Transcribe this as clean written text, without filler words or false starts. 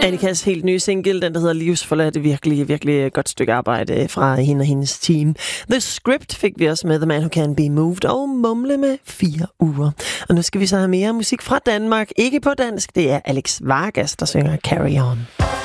Annikas helt nye single, den der hedder Livsforladt, det virkelig, virkelig godt stykke arbejde fra hende og hendes team. The Script fik vi også med The Man Who Can Be Moved og Mumle med 4 uger. Og nu skal vi så have mere musik fra Danmark. Ikke på dansk, det er Alex Vargas, der synger Carry On.